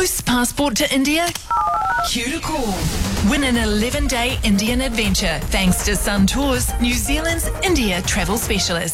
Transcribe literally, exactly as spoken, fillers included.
Loose passport to India? Cue to call. Win an eleven-day Indian adventure thanks to Sun Tours, New Zealand's India travel specialist.